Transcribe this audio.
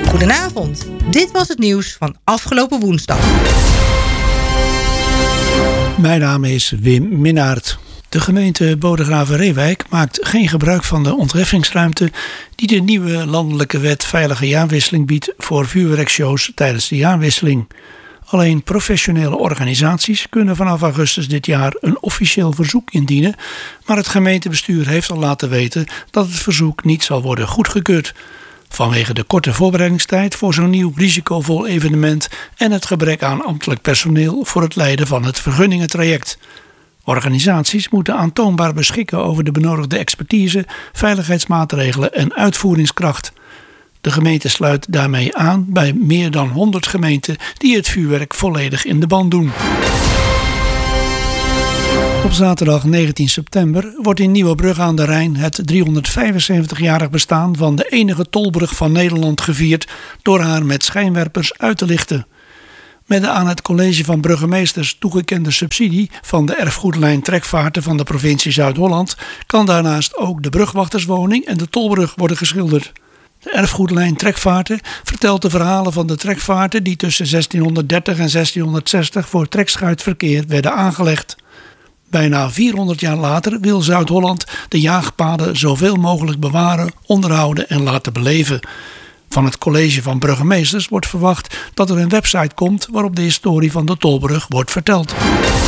Goedenavond, dit was het nieuws van afgelopen woensdag. Mijn naam is Wim Minnaert. De gemeente Bodegraven-Reewijk maakt geen gebruik van de ontheffingsruimte die de nieuwe landelijke wet veilige jaarwisseling biedt voor vuurwerkshows tijdens de jaarwisseling. Alleen professionele organisaties kunnen vanaf augustus dit jaar een officieel verzoek indienen, maar het gemeentebestuur heeft al laten weten dat het verzoek niet zal worden goedgekeurd. Vanwege de korte voorbereidingstijd voor zo'n nieuw risicovol evenement en het gebrek aan ambtelijk personeel voor het leiden van het vergunningentraject. Organisaties moeten aantoonbaar beschikken over de benodigde expertise, veiligheidsmaatregelen en uitvoeringskracht. De gemeente sluit daarmee aan bij meer dan 100 gemeenten die het vuurwerk volledig in de band doen. Op zaterdag 19 september wordt in Nieuwebrug aan de Rijn het 375-jarig bestaan van de enige tolbrug van Nederland gevierd door haar met schijnwerpers uit te lichten. Met de aan het college van burgemeesters toegekende subsidie van de erfgoedlijn trekvaarten van de provincie Zuid-Holland kan daarnaast ook de brugwachterswoning en de tolbrug worden geschilderd. De erfgoedlijn trekvaarten vertelt de verhalen van de trekvaarten die tussen 1630 en 1660 voor trekschuitverkeer werden aangelegd. Bijna 400 jaar later wil Zuid-Holland de jaagpaden zoveel mogelijk bewaren, onderhouden en laten beleven. Van het college van burgemeesters wordt verwacht dat er een website komt waarop de historie van de tolbrug wordt verteld.